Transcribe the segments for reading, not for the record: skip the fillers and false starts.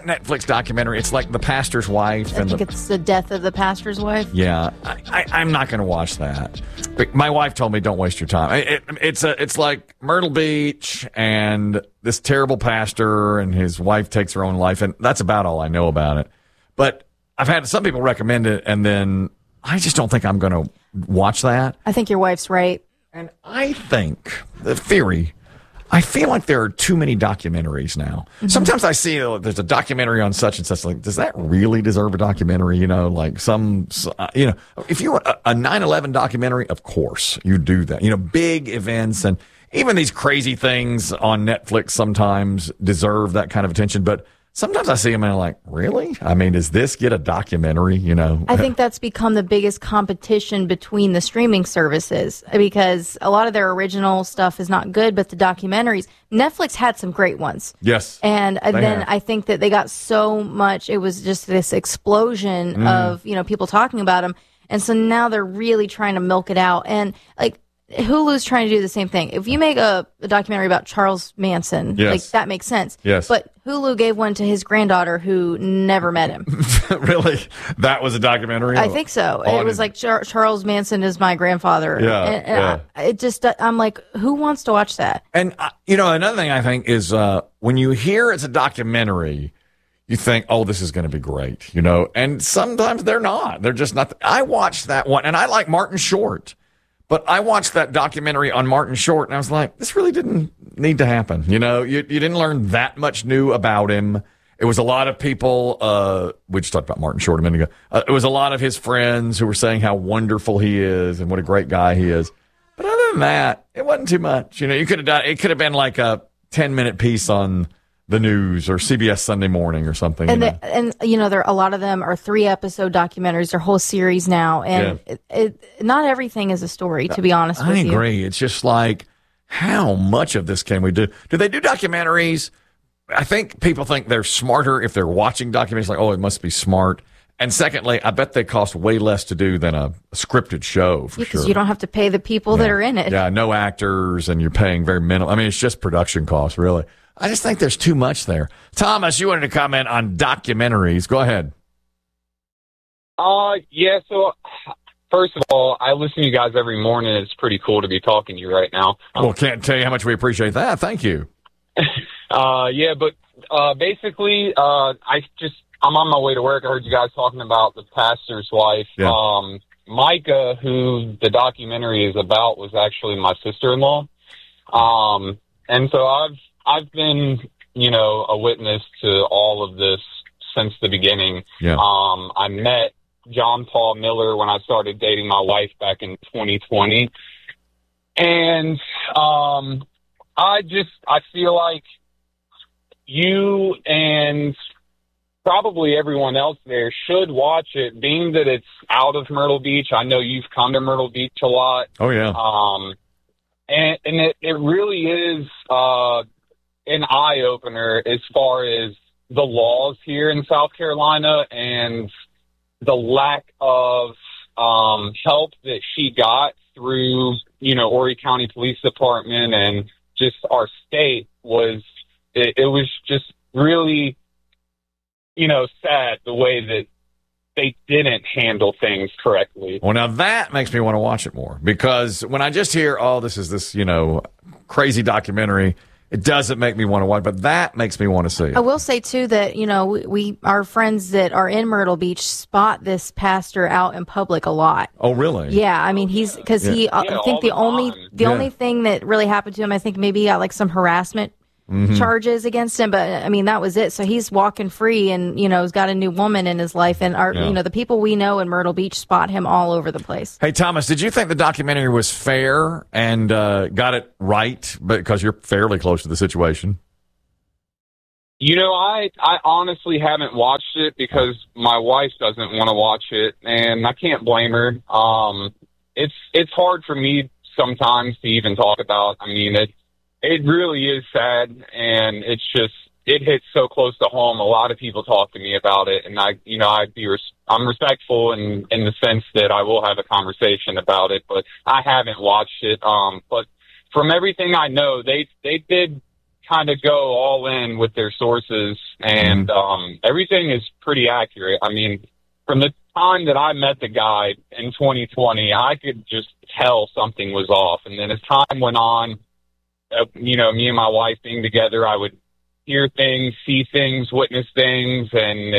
Netflix documentary. It's like The Pastor's Wife. I think it's The Death of the Pastor's Wife. Yeah, I'm not going to watch that. But my wife told me, don't waste your time. It's like Myrtle Beach and this terrible pastor and his wife takes her own life, and that's about all I know about it. But I've had some people recommend it, and then I just don't think I'm going to watch that. I think your wife's right. And I think, the theory, I feel like there are too many documentaries now. Mm-hmm. Sometimes I see there's a documentary on such and such. Like, does that really deserve a documentary? You know, like if you want a 9/11 documentary, of course you do that. You know, big events and even these crazy things on Netflix sometimes deserve that kind of attention. But sometimes I see them and I'm like, really? I mean, does this get a documentary? You know, I think that's become the biggest competition between the streaming services because a lot of their original stuff is not good, but the documentaries, Netflix had some great ones. Yes. And then I think that they got so much, it was just this explosion of, people talking about them. And so now they're really trying to milk it out. And like, Hulu's trying to do the same thing. If you make a documentary about Charles Manson, like that makes sense. Yes. But Hulu gave one to his granddaughter who never met him. Really? That was a documentary? I think so. It was like Charles Manson is my grandfather. Yeah. I'm like, who wants to watch that? And, another thing I think is when you hear it's a documentary, you think, oh, this is going to be great, and sometimes they're not. They're just not. I watched that one, and I like Martin Short. But I watched that documentary on Martin Short, and I was like, this really didn't need to happen. You didn't learn that much new about him. It was a lot of people, we just talked about Martin Short a minute ago. It was a lot of his friends who were saying how wonderful he is and what a great guy he is. But other than that, it wasn't too much. You could have done, it could have been like a 10-minute piece on the news or CBS Sunday Morning or something. And there a lot of them are 3-episode documentaries. They're whole series now, and not everything is a story. To be honest with you, I agree. It's just like, how much of this can we do? Do they do documentaries? I think people think they're smarter if they're watching documentaries. Like, oh, it must be smart. And secondly, I bet they cost way less to do than a scripted show, for sure. Because you don't have to pay the people that are in it. Yeah, no actors, and you're paying very minimal. I mean, it's just production costs, really. I just think there's too much there. Thomas, you wanted to comment on documentaries. Go ahead. Yeah, so first of all, I listen to you guys every morning. It's pretty cool to be talking to you right now. Well, can't tell you how much we appreciate that. Thank you. Basically, I'm on my way to work. I heard you guys talking about the pastor's wife. Yeah. Micah, who the documentary is about, was actually my sister-in-law. And so I've been, a witness to all of this since the beginning. Yeah. I met John Paul Miller when I started dating my wife back in 2020. And I feel like you and probably everyone else there should watch it, being that it's out of Myrtle Beach. I know you've come to Myrtle Beach a lot. Oh, yeah. And it really is an eye-opener as far as the laws here in South Carolina and the lack of help that she got through, Horry County Police Department and just our state was just really, sad the way that they didn't handle things correctly. Well, now that makes me want to watch it more, because when I just hear, oh, this is this, crazy documentary, it doesn't make me want to watch, but that makes me want to see it. I will say, too, that, we our friends that are in Myrtle Beach spot this pastor out in public a lot. Oh, really? Yeah, I mean, I think the only thing that really happened to him, I think maybe he got like some harassment charges against him, but I mean, that was it. So he's walking free and, he's got a new woman in his life, and the people we know in Myrtle Beach spot him all over the place. Hey, Thomas, did you think the documentary was fair and got it right, because you're fairly close to the situation? I honestly haven't watched it because my wife doesn't want to watch it, and I can't blame her. It's hard for me sometimes to even talk about. I mean, it really is sad, and it hits so close to home. A lot of people talk to me about it, and I'm respectful in the sense that I will have a conversation about it, but I haven't watched it. But from everything I know, they did kind of go all in with their sources, and everything is pretty accurate. I mean, from the time that I met the guy in 2020, I could just tell something was off. And then as time went on, me and my wife being together, I would hear things, see things, witness things, and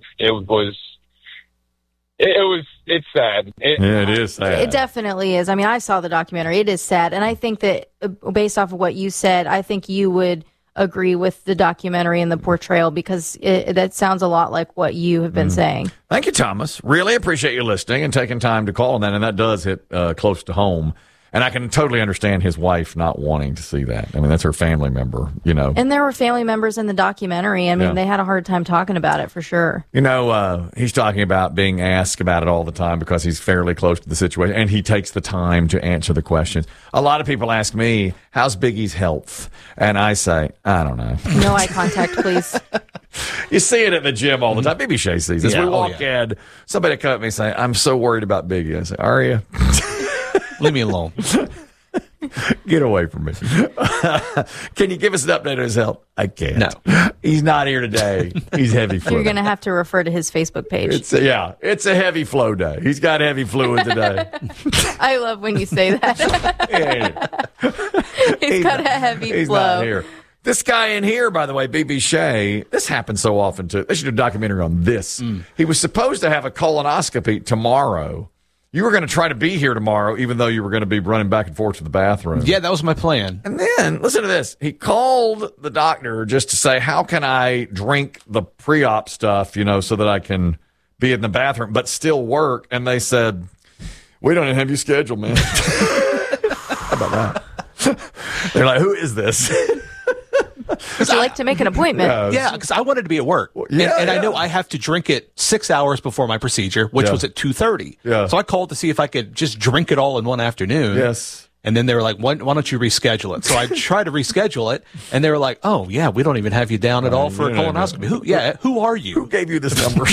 it's sad. It is sad. It definitely is. I mean, I saw the documentary. It is sad. And I think that based off of what you said, I think you would agree with the documentary and the portrayal, because that sounds a lot like what you have been saying. Thank you, Thomas. Really appreciate you listening and taking time to call on that. And that does hit close to home. And I can totally understand his wife not wanting to see that. I mean, that's her family member, And there were family members in the documentary. I mean, they had a hard time talking about it for sure. He's talking about being asked about it all the time because he's fairly close to the situation, and he takes the time to answer the questions. A lot of people ask me, how's Biggie's health? And I say, I don't know. No eye contact, please. You see it at the gym all the time. Maybe Shay sees this. We walk in, somebody come up to me and say, I'm so worried about Biggie. I say, are you? Leave me alone. Get away from me. Can you give us an update on his health? I can't. No. He's not here today. He's heavy flu. You're going to have to refer to his Facebook page. It's a heavy flow day. He's got heavy fluid today. I love when you say that. He's got a heavy flow. He's not here. This guy in here, by the way, BB Shea, this happens so often too. They should do a documentary on this. He was supposed to have a colonoscopy tomorrow. You were going to try to be here tomorrow, even though you were going to be running back and forth to the bathroom. Yeah, that was my plan. And then, listen to this. He called the doctor just to say, how can I drink the pre-op stuff, so that I can be in the bathroom, but still work? And they said, we don't even have you scheduled, man. How about that? They're like, who is this? Would you like to make an appointment? Yeah, because I wanted to be at work. And I know I have to drink it 6 hours before my procedure, which was at 2:30. Yeah. So I called to see if I could just drink it all in one afternoon. Yes. And then they were like, why don't you reschedule it? So I tried to reschedule it, and they were like, oh, yeah, we don't even have you down at all for a colonoscopy. Who are you? Who gave you this number?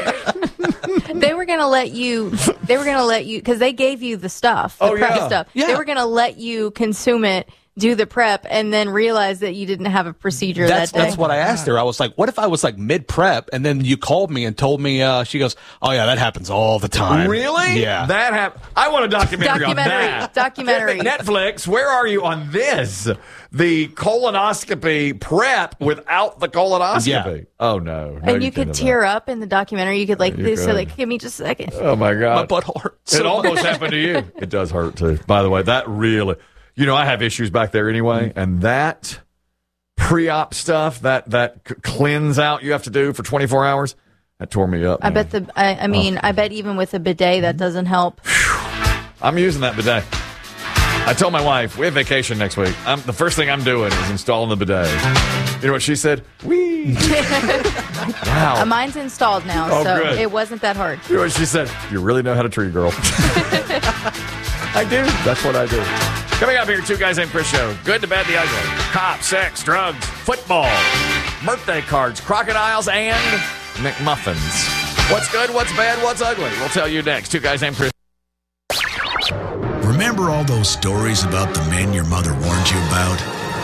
They were going to let you, because they gave you the stuff, the prep stuff. Yeah. They were going to let you consume it, do the prep, and then realize that you didn't have a procedure that day. That's what I asked her. I was like, what if I was like mid-prep, and then you called me and told me, she goes, oh, yeah, that happens all the time. Really? Yeah. That happens. I want a documentary on that. Documentary. Netflix, where are you on this? The colonoscopy prep without the colonoscopy. Yeah. Oh, no. And you could tear up in the documentary. You could give me just a second. Oh, my God. My butt hurts. It almost happened to you. It does hurt, too. By the way, that really... I have issues back there anyway, and that pre-op stuff, that cleanse out you have to do for 24 hours, that tore me up. I bet I bet even with a bidet that doesn't help. I'm using that bidet. I told my wife, we have vacation next week. The first thing I'm doing is installing the bidet. You know what she said? Whee! Wow. Mine's installed now, so good. It wasn't that hard. You know what she said? You really know how to treat a girl. I do. That's what I do. Coming up here, Two Guys Named Chris show. Good, the bad, the ugly. Cops, sex, drugs, football, birthday cards, crocodiles, and McMuffins. What's good, what's bad, what's ugly? We'll tell you next. Two Guys Named Chris. Remember all those stories about the men your mother warned you about?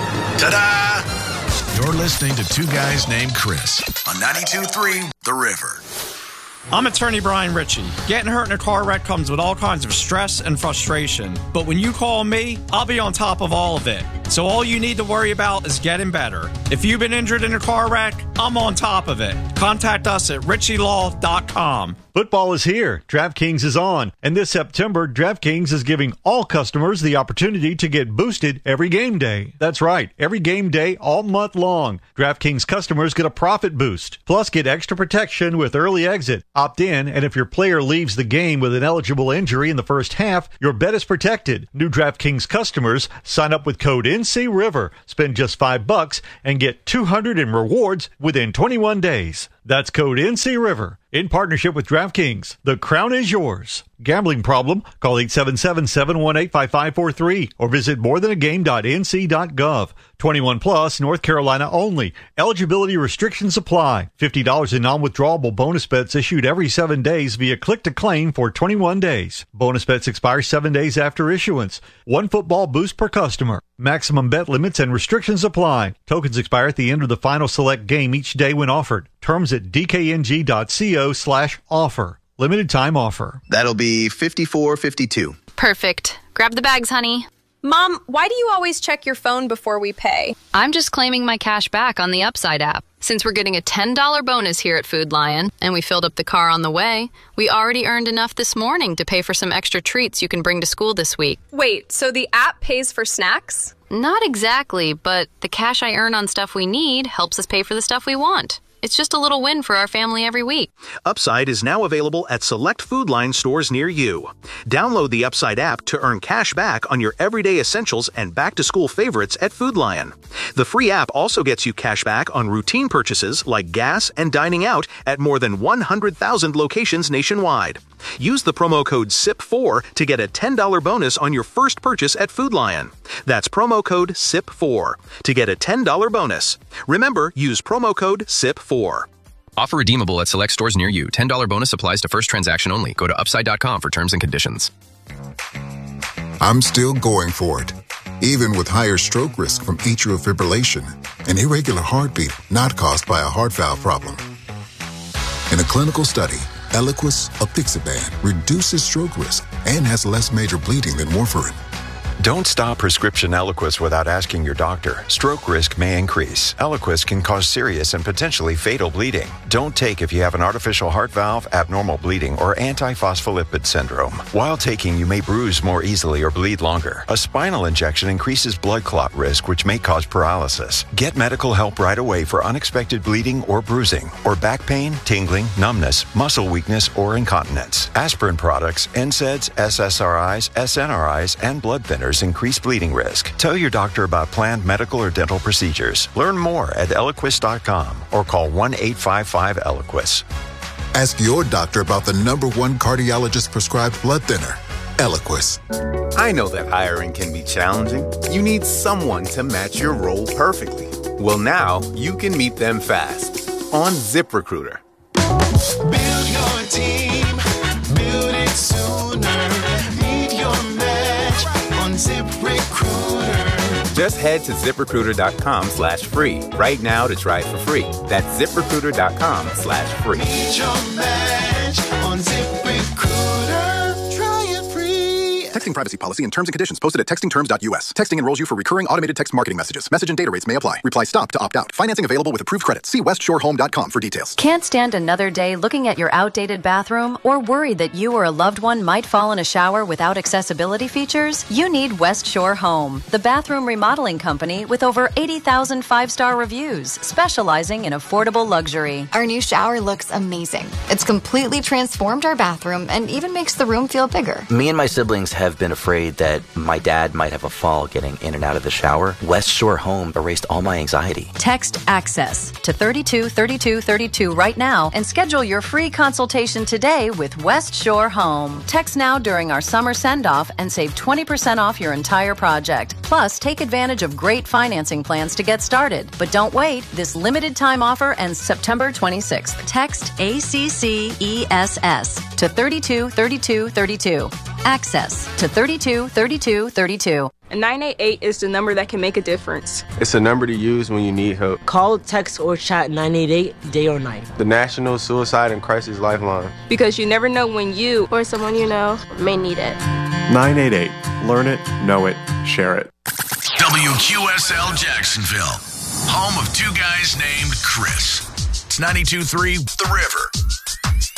Ta-da! You're listening to Two Guys Named Chris on 92.3 The River. I'm attorney Brian Ritchie. Getting hurt in a car wreck comes with all kinds of stress and frustration. But when you call me, I'll be on top of all of it. So all you need to worry about is getting better. If you've been injured in a car wreck, I'm on top of it. Contact us at ritchielaw.com. Football is here. DraftKings is on. And this September, DraftKings is giving all customers the opportunity to get boosted every game day. That's right. Every game day all month long. DraftKings customers get a profit boost. Plus, get extra protection with early exit. Opt in, and if your player leaves the game with an eligible injury in the first half, your bet is protected. New DraftKings customers sign up with code NCRiver. Spend just $5 and get $200 in rewards within 21 days. That's code NCRiver in partnership with DraftKings. The crown is yours. Gambling problem? Call 877-718-5543 or visit morethanagame.nc.gov. 21 plus, North Carolina only. Eligibility restrictions apply. $50 in non-withdrawable bonus bets issued every 7 days via click-to-claim for 21 days. Bonus bets expire 7 days after issuance. One football boost per customer. Maximum bet limits and restrictions apply. Tokens expire at the end of the final select game each day when offered. Terms at dkng.co/offer. Limited time offer. That'll be $54.52. Perfect. Grab the bags, honey. Mom, why do you always check your phone before we pay? I'm just claiming my cash back on the Upside app. Since we're getting a $10 bonus here at Food Lion, and we filled up the car on the way, we already earned enough this morning to pay for some extra treats you can bring to school this week. Wait, so the app pays for snacks? Not exactly, but the cash I earn on stuff we need helps us pay for the stuff we want. It's just a little win for our family every week. Upside is now available at select Food Lion stores near you. Download the Upside app to earn cash back on your everyday essentials and back-to-school favorites at Food Lion. The free app also gets you cash back on routine purchases like gas and dining out at more than 100,000 locations nationwide. Use the promo code SIP4 to get a $10 bonus on your first purchase at Food Lion. That's promo code SIP4 to get a $10 bonus. Remember, use promo code SIP4. Offer redeemable at select stores near you. $10 bonus applies to first transaction only. Go to upside.com for terms and conditions. I'm still going for it. Even with higher stroke risk from atrial fibrillation, an irregular heartbeat not caused by a heart valve problem. In a clinical study, Eliquis apixaban reduces stroke risk and has less major bleeding than warfarin. Don't stop prescription Eliquis without asking your doctor. Stroke risk may increase. Eliquis can cause serious and potentially fatal bleeding. Don't take if you have an artificial heart valve, abnormal bleeding, or antiphospholipid syndrome. While taking, you may bruise more easily or bleed longer. A spinal injection increases blood clot risk, which may cause paralysis. Get medical help right away for unexpected bleeding or bruising, or back pain, tingling, numbness, muscle weakness, or incontinence. Aspirin products, NSAIDs, SSRIs, SNRIs, and blood thinners increase bleeding risk. Tell your doctor about planned medical or dental procedures. Learn more at Eliquis.com or call 1-855-ELIQUIS. Ask your doctor about the #1 cardiologist prescribed blood thinner, Eliquis. I know that hiring can be challenging. You need someone to match your role perfectly. Well, now you can meet them fast on ZipRecruiter. Build your team, build it sooner. Meet your match on ZipRecruiter. Just head to ZipRecruiter.com/free right now to try it for free. That's ZipRecruiter.com/free. Meet your match on ZipRecruiter. Try it free. Texting privacy policy and terms and conditions posted at textingterms.us. Texting enrolls you for recurring automated text marketing messages. Message and data rates may apply. Reply stop to opt out. Financing available with approved credit. See westshorehome.com for details. Can't stand another day looking at your outdated bathroom or worried that you or a loved one might fall in a shower without accessibility features? You need West Shore Home, the bathroom remodeling company with over 80,000 five-star reviews, specializing in affordable luxury. Our new shower looks amazing. It's completely transformed our bathroom and even makes the room feel bigger. Me and my siblings have been afraid that my dad might have a fall getting in and out of the shower. West Shore Home erased all my anxiety. Text ACCESS to 323232 right now and schedule your free consultation today with West Shore Home. Text now during our summer send-off and save 20% off your entire project. Plus, take advantage of great financing plans to get started. But don't wait. This limited time offer ends September 26th. Text ACCESS to 323232. Access to 323232. 988 is the number that can make a difference. It's a number to use when you need help. Call, text, or chat 988 day or night. The National Suicide and Crisis Lifeline. Because you never know when you or someone you know may need it. 988. Learn it, know it, share it. WQSL Jacksonville, home of two guys named Chris. It's 92.3 The River.